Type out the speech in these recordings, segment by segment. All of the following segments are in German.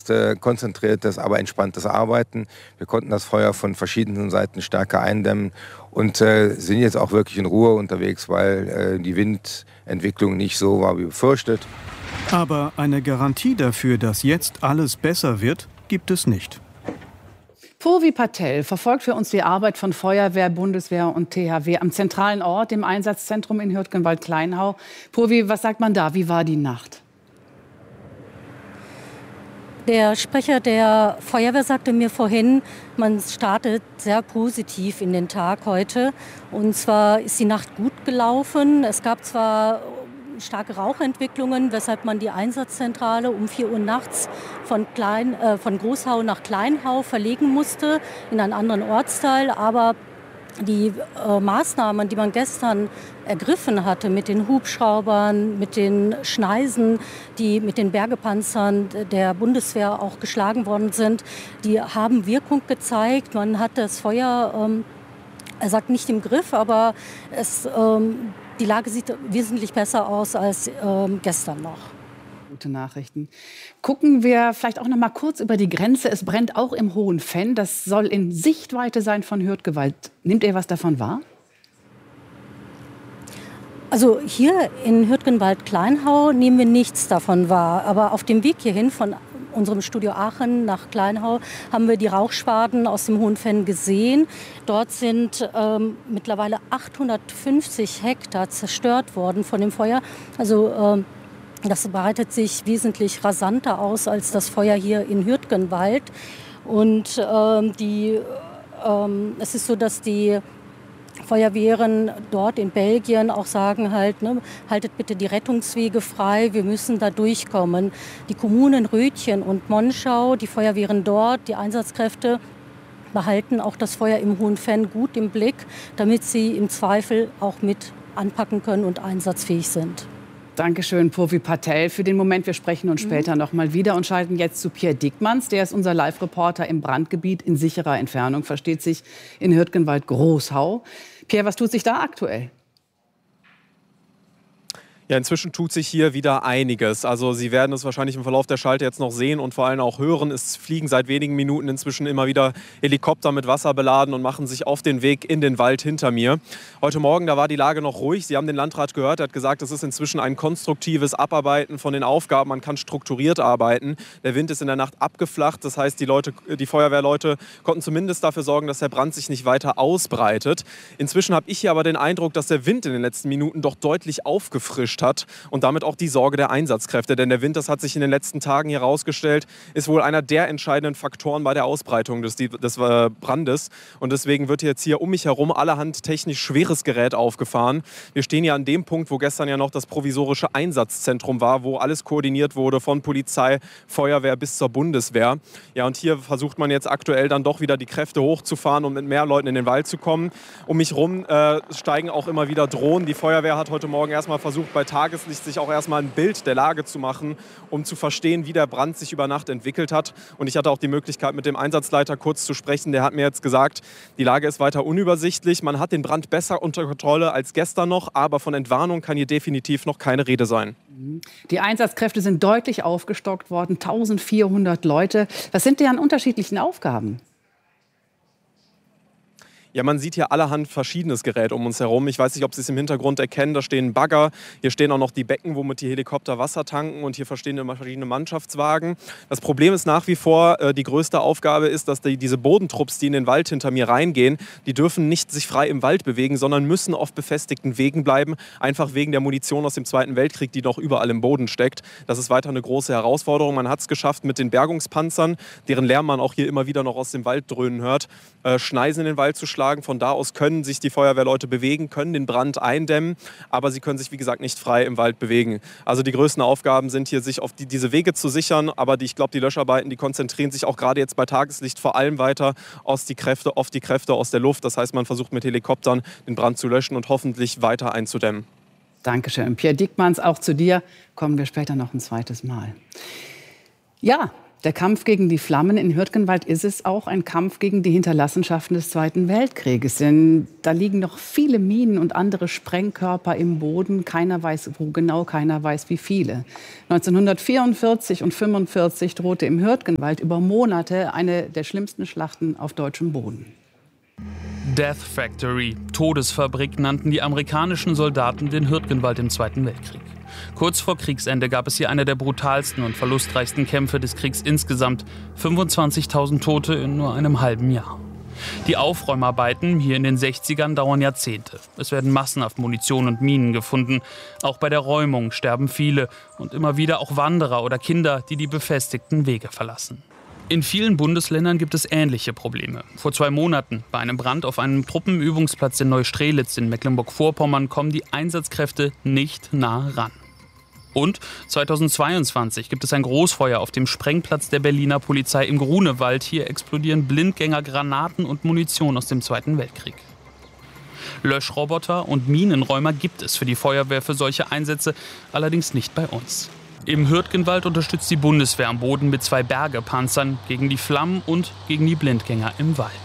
ist konzentriertes, aber entspanntes Arbeiten. Wir konnten das Feuer von verschiedenen Seiten stärker eindämmen und sind jetzt auch wirklich in Ruhe unterwegs, weil die Windentwicklung nicht so war wie befürchtet. Aber eine Garantie dafür, dass jetzt alles besser wird, gibt es nicht. Purvi Patel verfolgt für uns die Arbeit von Feuerwehr, Bundeswehr und THW am zentralen Ort, dem Einsatzzentrum in Hürtgenwald-Kleinhau. Purvi, was sagt man da? Wie war die Nacht? Der Sprecher der Feuerwehr sagte mir vorhin, man startet sehr positiv in den Tag heute. Und zwar ist die Nacht gut gelaufen. Es gab zwar starke Rauchentwicklungen, weshalb man die Einsatzzentrale um 4 Uhr nachts von Großhau nach Kleinhau verlegen musste, in einen anderen Ortsteil. Aber die Maßnahmen, die man gestern ergriffen hatte mit den Hubschraubern, mit den Schneisen, die mit den Bergepanzern der Bundeswehr auch geschlagen worden sind, die haben Wirkung gezeigt. Man hat das Feuer, er sagt nicht im Griff, aber die Lage sieht wesentlich besser aus als gestern noch. Gute Nachrichten. Gucken wir vielleicht auch noch mal kurz über die Grenze. Es brennt auch im Hohenfenn. Das soll in Sichtweite sein von Hürtgenwald. Nimmt ihr was davon wahr? Also hier in Hürtgenwald-Kleinhau nehmen wir nichts davon wahr. Aber auf dem Weg hierhin von unserem Studio Aachen nach Kleinhau haben wir die Rauchschwaden aus dem Hohenfenn gesehen. Dort sind mittlerweile 850 Hektar zerstört worden von dem Feuer. Also das breitet sich wesentlich rasanter aus als das Feuer hier in Hürtgenwald. Und es ist so, dass die Feuerwehren dort in Belgien auch sagen halt, ne, haltet bitte die Rettungswege frei, wir müssen da durchkommen. Die Kommunen Rötchen und Monschau, die Feuerwehren dort, die Einsatzkräfte behalten auch das Feuer im Hohenfenn gut im Blick, damit sie im Zweifel auch mit anpacken können und einsatzfähig sind. Dankeschön, Purvi Patel. Für den Moment, wir sprechen uns später noch mal wieder und schalten jetzt zu Pierre Dickmanns. Der ist unser Live-Reporter im Brandgebiet in sicherer Entfernung, versteht sich, in Hürtgenwald-Großhau. Pierre, was tut sich da aktuell? Ja, inzwischen tut sich hier wieder einiges. Also Sie werden es wahrscheinlich im Verlauf der Schalte jetzt noch sehen und vor allem auch hören. Es fliegen seit wenigen Minuten inzwischen immer wieder Helikopter mit Wasser beladen und machen sich auf den Weg in den Wald hinter mir. Heute Morgen, da war die Lage noch ruhig. Sie haben den Landrat gehört, er hat gesagt, es ist inzwischen ein konstruktives Abarbeiten von den Aufgaben. Man kann strukturiert arbeiten. Der Wind ist in der Nacht abgeflacht. Das heißt, die Feuerwehrleute konnten zumindest dafür sorgen, dass der Brand sich nicht weiter ausbreitet. Inzwischen habe ich hier aber den Eindruck, dass der Wind in den letzten Minuten doch deutlich aufgefrischt hat und damit auch die Sorge der Einsatzkräfte. Denn der Wind, das hat sich in den letzten Tagen hier herausgestellt, ist wohl einer der entscheidenden Faktoren bei der Ausbreitung des Brandes. Und deswegen wird jetzt hier um mich herum allerhand technisch schweres Gerät aufgefahren. Wir stehen ja an dem Punkt, wo gestern ja noch das provisorische Einsatzzentrum war, wo alles koordiniert wurde von Polizei, Feuerwehr bis zur Bundeswehr. Ja, und hier versucht man jetzt aktuell dann doch wieder die Kräfte hochzufahren, um mit mehr Leuten in den Wald zu kommen. Um mich herum steigen auch immer wieder Drohnen. Die Feuerwehr hat heute Morgen erstmal versucht, bei Tageslicht sich auch erstmal ein Bild der Lage zu machen, um zu verstehen, wie der Brand sich über Nacht entwickelt hat. Und ich hatte auch die Möglichkeit, mit dem Einsatzleiter kurz zu sprechen. Der hat mir jetzt gesagt, die Lage ist weiter unübersichtlich. Man hat den Brand besser unter Kontrolle als gestern noch, aber von Entwarnung kann hier definitiv noch keine Rede sein. Die Einsatzkräfte sind deutlich aufgestockt worden, 1400 Leute. Was sind deren unterschiedlichen Aufgaben? Ja, man sieht hier allerhand verschiedenes Gerät um uns herum. Ich weiß nicht, ob Sie es im Hintergrund erkennen. Da stehen Bagger, hier stehen auch noch die Becken, womit die Helikopter Wasser tanken und hier stehen verschiedene Mannschaftswagen. Das Problem ist nach wie vor, die größte Aufgabe ist, dass diese Bodentrupps, die in den Wald hinter mir reingehen, die dürfen nicht sich frei im Wald bewegen, sondern müssen auf befestigten Wegen bleiben, einfach wegen der Munition aus dem Zweiten Weltkrieg, die noch überall im Boden steckt. Das ist weiter eine große Herausforderung. Man hat es geschafft mit den Bergungspanzern, deren Lärm man auch hier immer wieder noch aus dem Wald dröhnen hört, Schneisen in den Wald zu schlagen. Von da aus können sich die Feuerwehrleute bewegen, können den Brand eindämmen, aber sie können sich, wie gesagt, nicht frei im Wald bewegen. Also die größten Aufgaben sind hier, sich auf diese Wege zu sichern, aber ich glaube, die Löscharbeiten, die konzentrieren sich auch gerade jetzt bei Tageslicht vor allem weiter auf die Kräfte aus der Luft. Das heißt, man versucht mit Helikoptern den Brand zu löschen und hoffentlich weiter einzudämmen. Dankeschön. Pierre Dickmanns, auch zu dir kommen wir später noch ein zweites Mal. Ja, Der Kampf gegen die Flammen in Hürtgenwald ist es auch ein Kampf gegen die Hinterlassenschaften des Zweiten Weltkrieges. Denn da liegen noch viele Minen und andere Sprengkörper im Boden. Keiner weiß, wo genau, keiner weiß, wie viele. 1944 und 1945 drohte im Hürtgenwald über Monate eine der schlimmsten Schlachten auf deutschem Boden. Death Factory, Todesfabrik, nannten die amerikanischen Soldaten den Hürtgenwald im Zweiten Weltkrieg. Kurz vor Kriegsende gab es hier eine der brutalsten und verlustreichsten Kämpfe des Kriegs insgesamt. 25.000 Tote in nur einem halben Jahr. Die Aufräumarbeiten hier in den 60ern dauern Jahrzehnte. Es werden massenhaft Munition und Minen gefunden. Auch bei der Räumung sterben viele und immer wieder auch Wanderer oder Kinder, die die befestigten Wege verlassen. In vielen Bundesländern gibt es ähnliche Probleme. Vor 2 Monaten, bei einem Brand auf einem Truppenübungsplatz in Neustrelitz in Mecklenburg-Vorpommern, kommen die Einsatzkräfte nicht nah ran. Und 2022 gibt es ein Großfeuer auf dem Sprengplatz der Berliner Polizei im Grunewald. Hier explodieren Blindgänger, Granaten und Munition aus dem Zweiten Weltkrieg. Löschroboter und Minenräumer gibt es für die Feuerwehr für solche Einsätze, allerdings nicht bei uns. Im Hürtgenwald unterstützt die Bundeswehr am Boden mit 2 Bergepanzern gegen die Flammen und gegen die Blindgänger im Wald.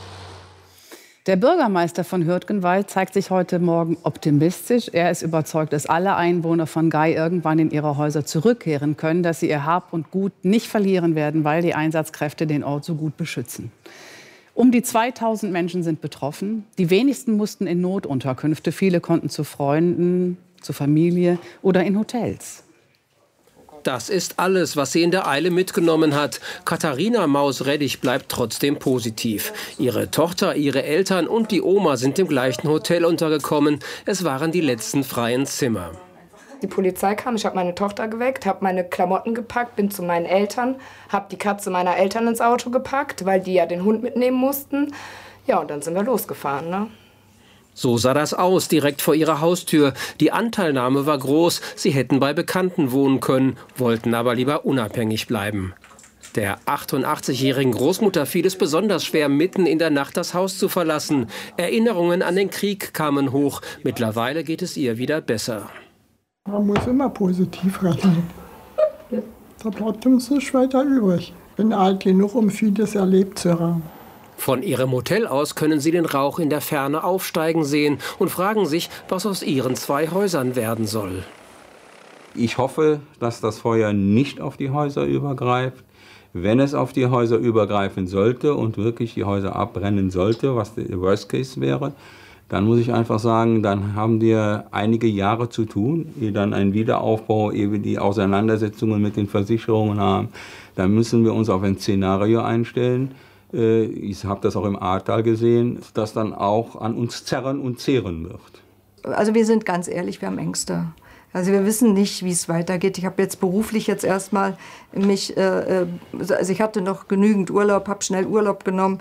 Der Bürgermeister von Hürtgenwald zeigt sich heute Morgen optimistisch. Er ist überzeugt, dass alle Einwohner von Gay irgendwann in ihre Häuser zurückkehren können, dass sie ihr Hab und Gut nicht verlieren werden, weil die Einsatzkräfte den Ort so gut beschützen. Um die 2000 Menschen sind betroffen. Die wenigsten mussten in Notunterkünfte. Viele konnten zu Freunden, zur Familie oder in Hotels. Das ist alles, was sie in der Eile mitgenommen hat. Katharina Maus-Reddich bleibt trotzdem positiv. Ihre Tochter, ihre Eltern und die Oma sind im gleichen Hotel untergekommen. Es waren die letzten freien Zimmer. Die Polizei kam, ich habe meine Tochter geweckt, habe meine Klamotten gepackt, bin zu meinen Eltern, habe die Katze meiner Eltern ins Auto gepackt, weil die ja den Hund mitnehmen mussten. Ja, und dann sind wir losgefahren, ne? So sah das aus, direkt vor ihrer Haustür. Die Anteilnahme war groß, sie hätten bei Bekannten wohnen können, wollten aber lieber unabhängig bleiben. Der 88-jährigen Großmutter fiel es besonders schwer, mitten in der Nacht das Haus zu verlassen. Erinnerungen an den Krieg kamen hoch. Mittlerweile geht es ihr wieder besser. Man muss immer positiv rechnen. Da bleibt uns nicht weiter übrig. Ich bin alt genug, um vieles erlebt zu haben. Von ihrem Hotel aus können sie den Rauch in der Ferne aufsteigen sehen und fragen sich, was aus ihren 2 Häusern werden soll. Ich hoffe, dass das Feuer nicht auf die Häuser übergreift. Wenn es auf die Häuser übergreifen sollte und wirklich die Häuser abbrennen sollte, was der Worst Case wäre, dann muss ich einfach sagen, dann haben wir einige Jahre zu tun, ehe dann ein Wiederaufbau, ehe wir die Auseinandersetzungen mit den Versicherungen haben. Dann müssen wir uns auf ein Szenario einstellen. Ich habe das auch im Ahrtal gesehen, das dann auch an uns zerren und zehren wird. Also wir sind ganz ehrlich, wir haben Ängste. Also wir wissen nicht, wie es weitergeht. Ich habe jetzt beruflich erstmal mich, also ich hatte noch genügend Urlaub, habe schnell Urlaub genommen,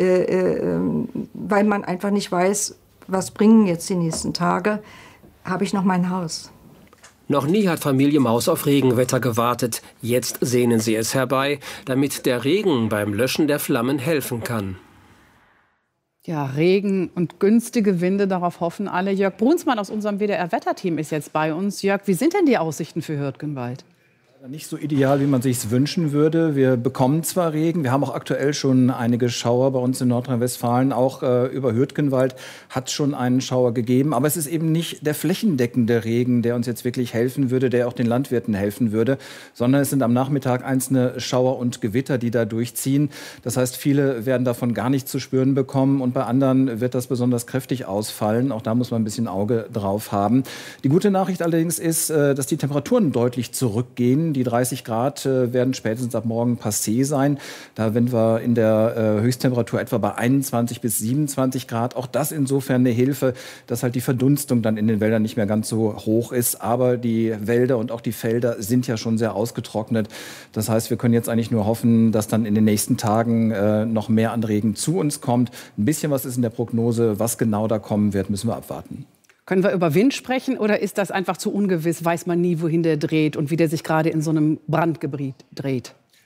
weil man einfach nicht weiß, was bringen jetzt die nächsten Tage, habe ich noch mein Haus. Noch nie hat Familie Maus auf Regenwetter gewartet. Jetzt sehnen sie es herbei, damit der Regen beim Löschen der Flammen helfen kann. Ja, Regen und günstige Winde, darauf hoffen alle. Jörg Brunsmann aus unserem WDR-Wetterteam ist jetzt bei uns. Jörg, wie sind denn die Aussichten für Hürtgenwald? Nicht so ideal, wie man sich es wünschen würde. Wir bekommen zwar Regen, wir haben auch aktuell schon einige Schauer bei uns in Nordrhein-Westfalen. Auch über Hürtgenwald hat es schon einen Schauer gegeben. Aber es ist eben nicht der flächendeckende Regen, der uns jetzt wirklich helfen würde, der auch den Landwirten helfen würde, sondern es sind am Nachmittag einzelne Schauer und Gewitter, die da durchziehen. Das heißt, viele werden davon gar nichts zu spüren bekommen und bei anderen wird das besonders kräftig ausfallen. Auch da muss man ein bisschen Auge drauf haben. Die gute Nachricht allerdings ist, dass die Temperaturen deutlich zurückgehen. Die 30 Grad werden spätestens ab morgen passé sein. Da sind wir in der Höchsttemperatur etwa bei 21 bis 27 Grad. Auch das insofern eine Hilfe, dass halt die Verdunstung dann in den Wäldern nicht mehr ganz so hoch ist. Aber die Wälder und auch die Felder sind ja schon sehr ausgetrocknet. Das heißt, wir können jetzt eigentlich nur hoffen, dass dann in den nächsten Tagen noch mehr an Regen zu uns kommt. Ein bisschen was ist in der Prognose. Was genau da kommen wird, müssen wir abwarten. Können wir über Wind sprechen oder ist das einfach zu ungewiss? Weiß man nie, wohin der dreht und wie der sich gerade in so einem Brandgebiet dreht?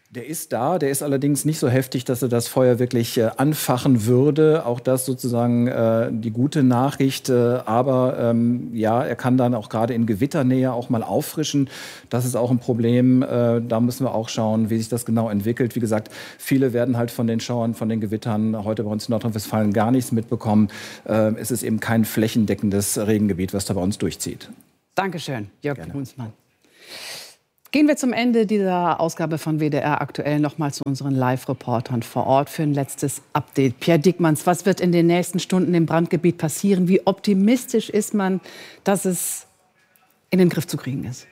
Der ist da, der ist allerdings nicht so heftig, dass er das Feuer wirklich anfachen würde. Auch das sozusagen die gute Nachricht. Aber ja, er kann dann auch gerade in Gewitternähe auch mal auffrischen. Das ist auch ein Problem. Da müssen wir auch schauen, wie sich das genau entwickelt. Wie gesagt, viele werden halt von den Schauern, von den Gewittern heute bei uns in Nordrhein-Westfalen gar nichts mitbekommen. Es ist eben kein flächendeckendes Regengebiet, was da bei uns durchzieht. Dankeschön, Jörg Brunsmann. Gehen wir zum Ende dieser Ausgabe von WDR aktuell noch mal zu unseren Live-Reportern vor Ort für ein letztes Update. Pierre Dickmanns, was wird in den nächsten Stunden im Brandgebiet passieren? Wie optimistisch ist man, dass es in den Griff zu kriegen ist?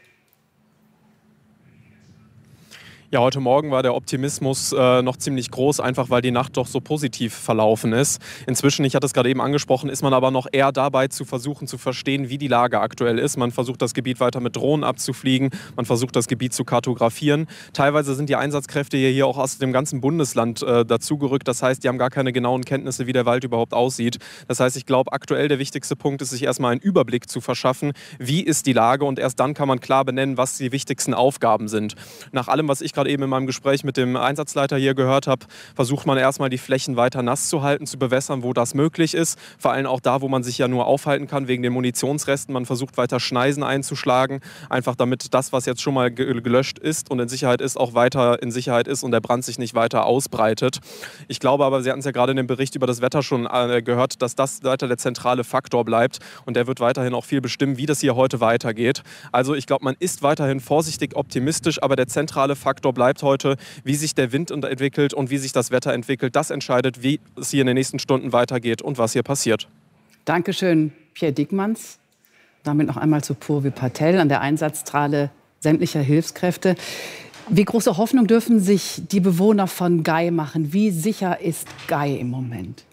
Ja, heute Morgen war der Optimismus noch ziemlich groß, einfach weil die Nacht doch so positiv verlaufen ist. Inzwischen, ich hatte es gerade eben angesprochen, ist man aber noch eher dabei zu versuchen zu verstehen, wie die Lage aktuell ist. Man versucht das Gebiet weiter mit Drohnen abzufliegen, man versucht das Gebiet zu kartografieren. Teilweise sind die Einsatzkräfte hier auch aus dem ganzen Bundesland dazugerückt. Das heißt, die haben gar keine genauen Kenntnisse, wie der Wald überhaupt aussieht. Das heißt, ich glaube, aktuell der wichtigste Punkt ist, sich erstmal einen Überblick zu verschaffen, wie ist die Lage, und erst dann kann man klar benennen, was die wichtigsten Aufgaben sind. Nach allem, was ich gerade eben in meinem Gespräch mit dem Einsatzleiter hier gehört habe, versucht man erstmal die Flächen weiter nass zu halten, zu bewässern, wo das möglich ist. Vor allem auch da, wo man sich ja nur aufhalten kann wegen den Munitionsresten. Man versucht weiter Schneisen einzuschlagen, einfach damit das, was jetzt schon mal gelöscht ist und in Sicherheit ist, auch weiter in Sicherheit ist und der Brand sich nicht weiter ausbreitet. Ich glaube aber, Sie hatten es ja gerade in dem Bericht über das Wetter schon gehört, dass das weiter der zentrale Faktor bleibt, und der wird weiterhin auch viel bestimmen, wie das hier heute weitergeht. Also ich glaube, man ist weiterhin vorsichtig optimistisch, aber der zentrale Faktor bleibt heute, wie sich der Wind entwickelt und wie sich das Wetter entwickelt. Das entscheidet, wie es hier in den nächsten Stunden weitergeht und was hier passiert. Dankeschön, Pierre Dickmanns. Damit noch einmal zu Purvi Patel an der Einsatzzentrale sämtlicher Hilfskräfte. Wie große Hoffnung dürfen sich die Bewohner von Gay machen? Wie sicher ist Gay im Moment?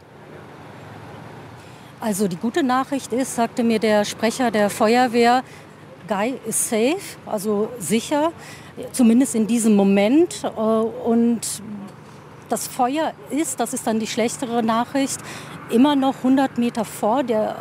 Also die gute Nachricht ist, sagte mir der Sprecher der Feuerwehr, Gay ist safe, also sicher, zumindest in diesem Moment. Und das Feuer ist, das ist dann die schlechtere Nachricht, immer noch 100 Meter vor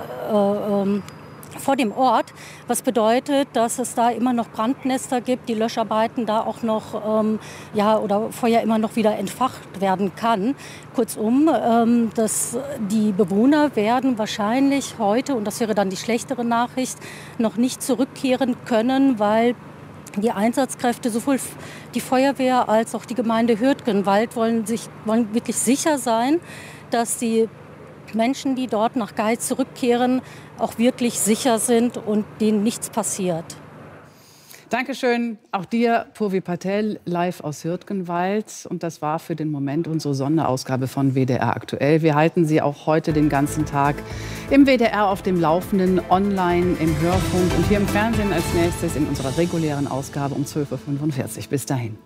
dem Ort, was bedeutet, dass es da immer noch Brandnester gibt, die Löscharbeiten da auch noch, oder Feuer immer noch wieder entfacht werden kann. Kurzum, die Bewohner werden wahrscheinlich heute, und das wäre dann die schlechtere Nachricht, noch nicht zurückkehren können, weil die Einsatzkräfte, sowohl die Feuerwehr als auch die Gemeinde Hürtgenwald wollen wirklich sicher sein, dass die Menschen, die dort nach Gay zurückkehren, auch wirklich sicher sind und denen nichts passiert. Dankeschön auch dir, Purvi Patel, live aus Hürtgenwald. Und das war für den Moment unsere Sonderausgabe von WDR aktuell. Wir halten Sie auch heute den ganzen Tag im WDR auf dem Laufenden, online, im Hörfunk und hier im Fernsehen als nächstes in unserer regulären Ausgabe um 12:45 Uhr. Bis dahin.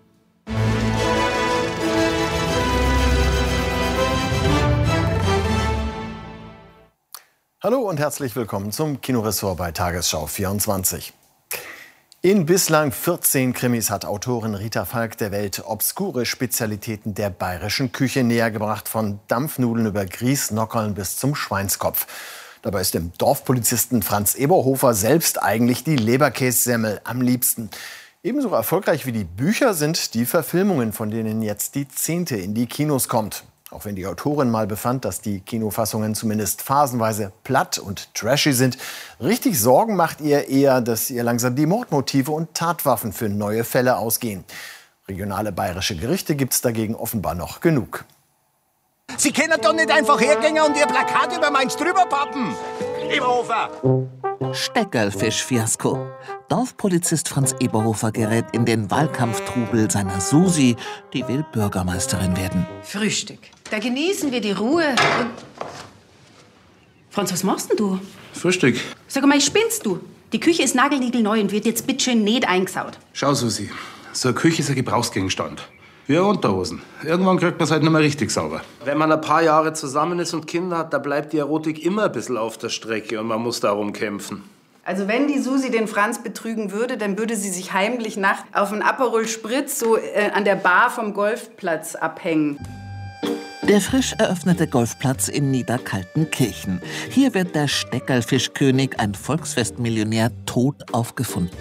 Hallo und herzlich willkommen zum Kinoressort bei Tagesschau 24. In bislang 14 Krimis hat Autorin Rita Falk der Welt obskure Spezialitäten der bayerischen Küche nähergebracht, von Dampfnudeln über Grießnockerln bis zum Schweinskopf. Dabei ist dem Dorfpolizisten Franz Eberhofer selbst eigentlich die Leberkässemmel am liebsten. Ebenso erfolgreich wie die Bücher sind die Verfilmungen, von denen jetzt die 10. in die Kinos kommt. Auch wenn die Autorin mal befand, dass die Kinofassungen zumindest phasenweise platt und trashy sind, richtig Sorgen macht ihr eher, dass ihr langsam die Mordmotive und Tatwaffen für neue Fälle ausgehen. Regionale bayerische Gerichte gibt's dagegen offenbar noch genug. Sie können doch nicht einfach hergehen und Ihr Plakat über meins drüber pappen. Eberhofer! Steckerlfisch-Fiasko. Dorfpolizist Franz Eberhofer gerät in den Wahlkampftrubel seiner Susi, die will Bürgermeisterin werden. Frühstück. Da genießen wir die Ruhe und... Franz, was machst denn du? Frühstück. Sag mal, spinnst du? Die Küche ist nagelniegelneu und wird jetzt bitteschön nicht eingesaut. Schau, Susi, so eine Küche ist ein Gebrauchsgegenstand. Wie Unterhosen. Irgendwann kriegt man es halt nicht mehr richtig sauber. Wenn man ein paar Jahre zusammen ist und Kinder hat, da bleibt die Erotik immer ein bisschen auf der Strecke und man muss darum kämpfen. Also wenn die Susi den Franz betrügen würde, dann würde sie sich heimlich nachts auf einen Aperol Spritz so an der Bar vom Golfplatz abhängen. Der frisch eröffnete Golfplatz in Niederkaltenkirchen. Hier wird der Steckerlfischkönig, ein Volksfestmillionär, tot aufgefunden.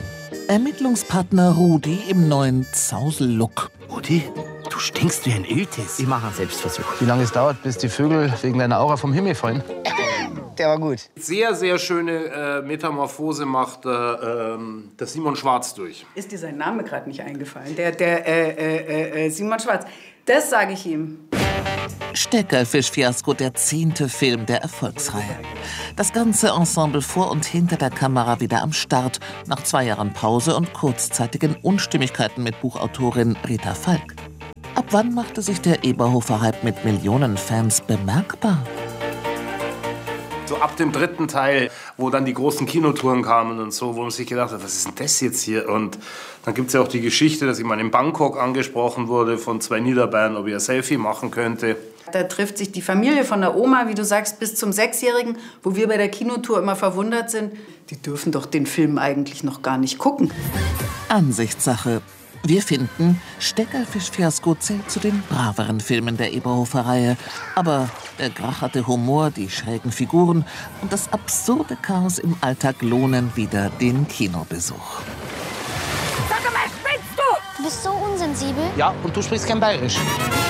Ermittlungspartner Rudi im neuen Zausel-Look. Rudi, du stinkst wie ein Iltis. Ich mache einen Selbstversuch. Wie lange es dauert, bis die Vögel wegen deiner Aura vom Himmel fallen? Der war gut. Sehr, sehr schöne Metamorphose macht der Simon Schwarz durch. Ist dir sein Name gerade nicht eingefallen? Der Simon Schwarz. Das sage ich ihm. Steckerlfisch-Fiasko, der 10. Film der Erfolgsreihe. Das ganze Ensemble vor und hinter der Kamera wieder am Start, nach 2 Jahren Pause und kurzzeitigen Unstimmigkeiten mit Buchautorin Rita Falk. Ab wann machte sich der Eberhofer-Hype mit Millionen Fans bemerkbar? So ab dem 3. Teil, wo dann die großen Kinotouren kamen und so, wo man sich gedacht hat, was ist denn das jetzt hier? Und dann gibt es ja auch die Geschichte, dass ich mal in Bangkok angesprochen wurde von 2 Niederbayern, ob ich ein Selfie machen könnte. Da trifft sich die Familie von der Oma, wie du sagst, bis zum 6-Jährigen, wo wir bei der Kinotour immer verwundert sind. Die dürfen doch den Film eigentlich noch gar nicht gucken. Ansichtssache. Wir finden, Steckerlfisch-Fiasko zählt zu den braveren Filmen der Eberhofer-Reihe. Aber der gracherte Humor, die schrägen Figuren und das absurde Chaos im Alltag lohnen wieder den Kinobesuch. Sag mal, spinnst du? Du bist so unsensibel. Ja, und du sprichst kein Bayerisch.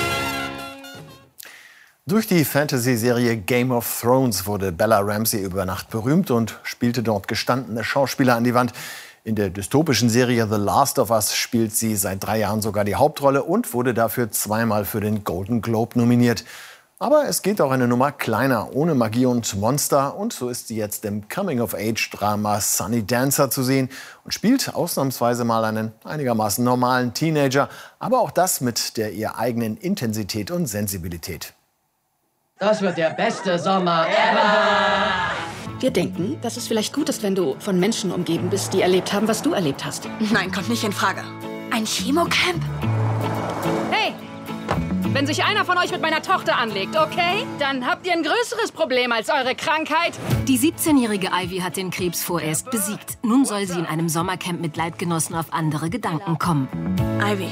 Durch die Fantasy-Serie Game of Thrones wurde Bella Ramsey über Nacht berühmt und spielte dort gestandene Schauspieler an die Wand. In der dystopischen Serie The Last of Us spielt sie seit 3 Jahren sogar die Hauptrolle und wurde dafür 2-mal für den Golden Globe nominiert. Aber es geht auch eine Nummer kleiner, ohne Magie und Monster. Und so ist sie jetzt im Coming-of-Age-Drama Sunny Dancer zu sehen und spielt ausnahmsweise mal einen einigermaßen normalen Teenager. Aber auch das mit der ihr eigenen Intensität und Sensibilität. Das wird der beste Sommer ever! Wir denken, dass es vielleicht gut ist, wenn du von Menschen umgeben bist, die erlebt haben, was du erlebt hast. Nein, kommt nicht in Frage. Ein Chemocamp? Hey! Wenn sich einer von euch mit meiner Tochter anlegt, okay? Dann habt ihr ein größeres Problem als eure Krankheit. Die 17-jährige Ivy hat den Krebs vorerst besiegt. Nun soll sie in einem Sommercamp mit Leitgenossen auf andere Gedanken kommen. Ivy.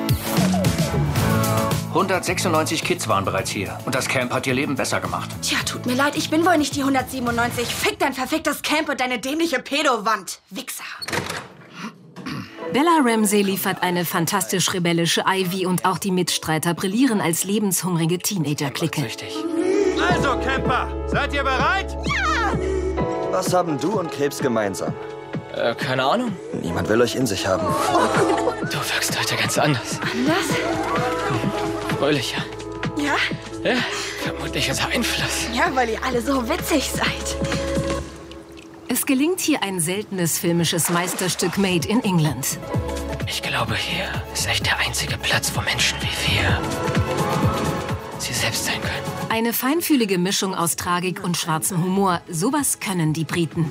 196 Kids waren bereits hier. Und das Camp hat ihr Leben besser gemacht. Tja, tut mir leid, ich bin wohl nicht die 197. Fick dein verficktes Camp und deine dämliche Pedowand. Wichser. Bella Ramsey liefert eine fantastisch rebellische Ivy und auch die Mitstreiter brillieren als lebenshungrige Teenager-Clique. Also, Camper, seid ihr bereit? Ja! Was haben du und Krebs gemeinsam? Keine Ahnung. Niemand will euch in sich haben. Du wirkst heute ganz anders. Anders? Fröhlicher. Ja? Ja, vermutliches Einfluss. Ja, weil ihr alle so witzig seid. Es gelingt hier ein seltenes filmisches Meisterstück made in England. Ich glaube, hier ist echt der einzige Platz, wo Menschen wie wir sie selbst sein können. Eine feinfühlige Mischung aus Tragik und schwarzem Humor. Sowas können die Briten.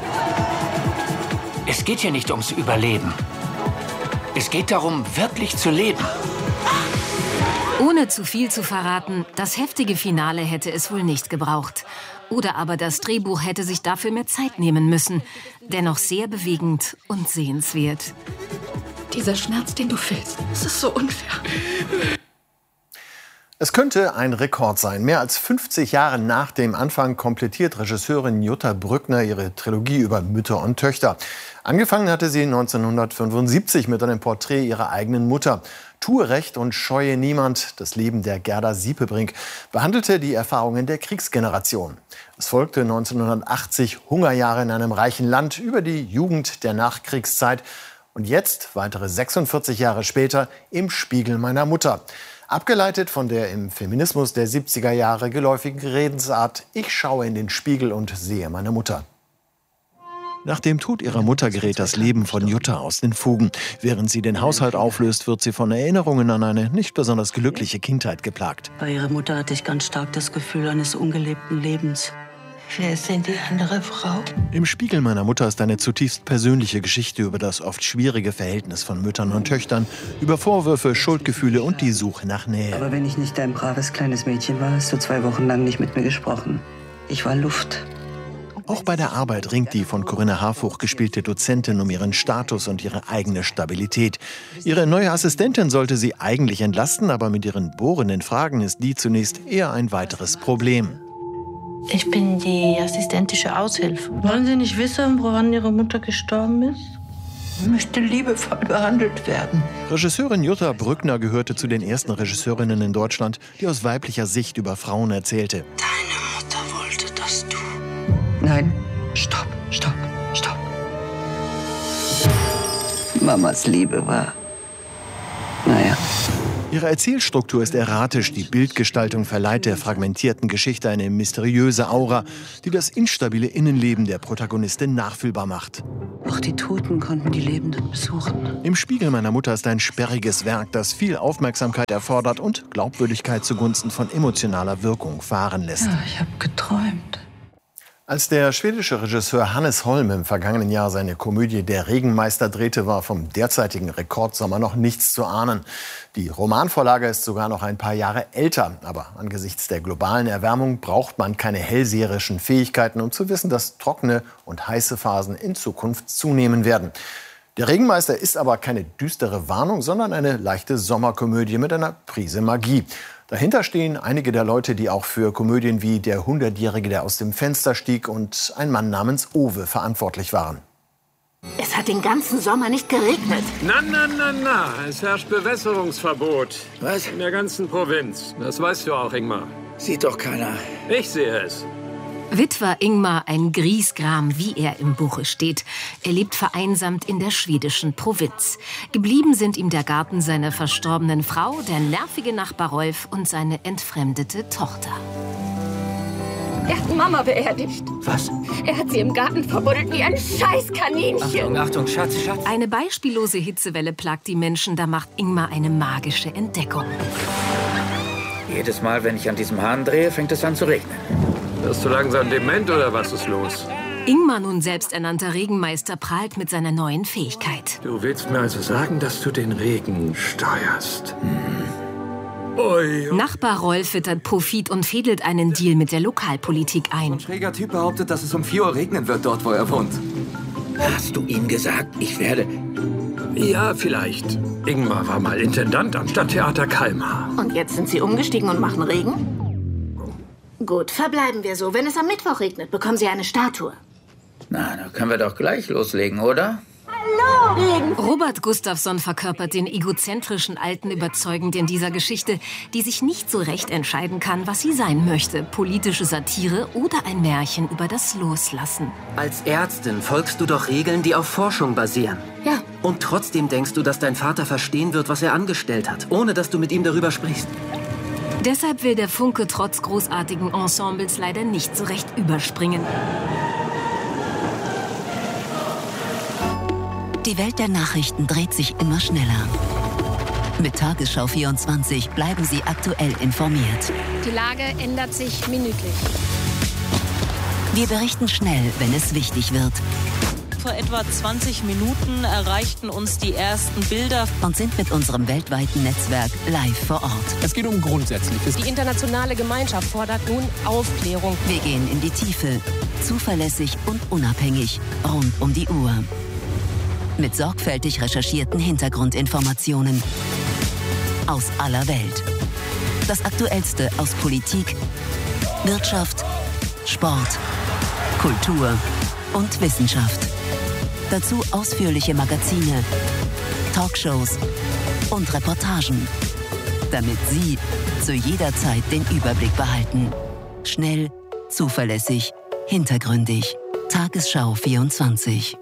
Es geht hier nicht ums Überleben. Es geht darum, wirklich zu leben. Ohne zu viel zu verraten, das heftige Finale hätte es wohl nicht gebraucht. Oder aber das Drehbuch hätte sich dafür mehr Zeit nehmen müssen. Dennoch sehr bewegend und sehenswert. Dieser Schmerz, den du fühlst, das ist so unfair. Es könnte ein Rekord sein. Mehr als 50 Jahre nach dem Anfang komplettiert Regisseurin Jutta Brückner ihre Trilogie über Mütter und Töchter. Angefangen hatte sie 1975 mit einem Porträt ihrer eigenen Mutter. Tue Recht und scheue niemand, das Leben der Gerda Siepebrink, behandelte die Erfahrungen der Kriegsgeneration. Es folgte 1980 Hungerjahre in einem reichen Land über die Jugend der Nachkriegszeit. Und jetzt, weitere 46 Jahre später, im Spiegel meiner Mutter. Abgeleitet von der im Feminismus der 70er Jahre geläufigen Redensart, ich schaue in den Spiegel und sehe meine Mutter. Nach dem Tod ihrer Mutter gerät das Leben von Jutta aus den Fugen. Während sie den Haushalt auflöst, wird sie von Erinnerungen an eine nicht besonders glückliche Kindheit geplagt. Bei ihrer Mutter hatte ich ganz stark das Gefühl eines ungelebten Lebens. Wer ist denn die andere Frau? Im Spiegel meiner Mutter ist eine zutiefst persönliche Geschichte über das oft schwierige Verhältnis von Müttern und Töchtern, über Vorwürfe, Schuldgefühle und die Suche nach Nähe. Aber wenn ich nicht dein braves kleines Mädchen war, hast du 2 Wochen lang nicht mit mir gesprochen. Ich war Luft. Auch bei der Arbeit ringt die von Corinna Harfuch gespielte Dozentin um ihren Status und ihre eigene Stabilität. Ihre neue Assistentin sollte sie eigentlich entlasten, aber mit ihren bohrenden Fragen ist die zunächst eher ein weiteres Problem. Ich bin die assistentische Aushilfe. Wollen Sie nicht wissen, woran Ihre Mutter gestorben ist? möchte liebevoll behandelt werden. Regisseurin Jutta Brückner gehörte zu den ersten Regisseurinnen in Deutschland, die aus weiblicher Sicht über Frauen erzählte. Deine Mutter wollte, dass du... Nein, stopp, stopp, stopp. Mamas Liebe war... Naja. Ihre Erzählstruktur ist erratisch. Die Bildgestaltung verleiht der fragmentierten Geschichte eine mysteriöse Aura, die das instabile Innenleben der Protagonistin nachfühlbar macht. Auch die Toten konnten die Lebenden besuchen. Im Spiegel meiner Mutter ist ein sperriges Werk, das viel Aufmerksamkeit erfordert und Glaubwürdigkeit zugunsten von emotionaler Wirkung fahren lässt. Ja, ich habe geträumt. Als der schwedische Regisseur Hannes Holm im vergangenen Jahr seine Komödie Der Regenmeister drehte, war vom derzeitigen Rekordsommer noch nichts zu ahnen. Die Romanvorlage ist sogar noch ein paar Jahre älter. Aber angesichts der globalen Erwärmung braucht man keine hellseherischen Fähigkeiten, um zu wissen, dass trockene und heiße Phasen in Zukunft zunehmen werden. Der Regenmeister ist aber keine düstere Warnung, sondern eine leichte Sommerkomödie mit einer Prise Magie. Dahinter stehen einige der Leute, die auch für Komödien wie Der 100-Jährige, der aus dem Fenster stieg und Ein Mann namens Owe verantwortlich waren. Es hat den ganzen Sommer nicht geregnet. Na. Es herrscht Bewässerungsverbot. Was? In der ganzen Provinz. Das weißt du auch, Ingmar. Sieht doch keiner. Ich sehe es. Witwer Ingmar, ein Griesgram, wie er im Buche steht. Er lebt vereinsamt in der schwedischen Provinz. Geblieben sind ihm der Garten seiner verstorbenen Frau, der nervige Nachbar Rolf und seine entfremdete Tochter. Er hat Mama beerdigt. Was? Er hat sie im Garten verbuddelt wie ein Scheißkaninchen. Achtung, Schatz. Eine beispiellose Hitzewelle plagt die Menschen, da macht Ingmar eine magische Entdeckung. Jedes Mal, wenn ich an diesem Hahn drehe, fängt es an zu regnen. Wirst du langsam dement oder was ist los? Ingmar, nun selbsternannter Regenmeister, prahlt mit seiner neuen Fähigkeit. Du willst mir also sagen, dass du den Regen steuerst? Nachbar Rolf wittert Profit und fädelt einen Deal mit der Lokalpolitik ein. Ein schräger Typ behauptet, dass es um 4 Uhr regnen wird, dort wo er wohnt. Hast du ihm gesagt, ich werde... Ja, vielleicht. Ingmar war mal Intendant am Stadttheater Kalmar. Und jetzt sind sie umgestiegen und machen Regen? Gut, verbleiben wir so. Wenn es am Mittwoch regnet, bekommen Sie eine Statue. Na, da können wir doch gleich loslegen, oder? Hallo, Regen! Robert Gustafsson verkörpert den egozentrischen Alten überzeugend in dieser Geschichte, die sich nicht so recht entscheiden kann, was sie sein möchte. Politische Satire oder ein Märchen über das Loslassen. Als Ärztin folgst du doch Regeln, die auf Forschung basieren. Ja. Und trotzdem denkst du, dass dein Vater verstehen wird, was er angestellt hat, ohne dass du mit ihm darüber sprichst. Deshalb will der Funke trotz großartigen Ensembles leider nicht so recht überspringen. Die Welt der Nachrichten dreht sich immer schneller. Mit Tagesschau 24 bleiben Sie aktuell informiert. Die Lage ändert sich minütlich. Wir berichten schnell, wenn es wichtig wird. Vor etwa 20 Minuten erreichten uns die ersten Bilder und sind mit unserem weltweiten Netzwerk live vor Ort. Es geht um Grundsätzliches. Die internationale Gemeinschaft fordert nun Aufklärung. Wir gehen in die Tiefe, zuverlässig und unabhängig, rund um die Uhr. Mit sorgfältig recherchierten Hintergrundinformationen aus aller Welt. Das Aktuellste aus Politik, Wirtschaft, Sport, Kultur und Wissenschaft. Dazu ausführliche Magazine, Talkshows und Reportagen, damit Sie zu jeder Zeit den Überblick behalten. Schnell, zuverlässig, hintergründig. Tagesschau 24.